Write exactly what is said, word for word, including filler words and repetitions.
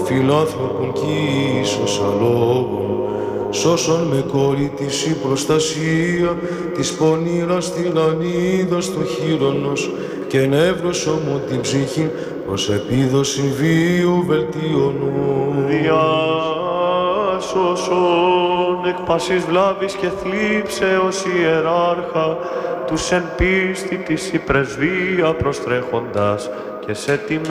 φιλάνθρωπων κι ίσως αλόγων, σώσον με κόρη της η προστασία της πονήρας την ανίδα στο χείρονος και νεύρωσο μου την ψυχή προς επίδοση βίου βελτιωνού. Διάσωσον εκ πασής βλάβης και θλίψεως ιεράρχα τους εν πίστη της η πρεσβεία προστρέχοντας και σε τιμώ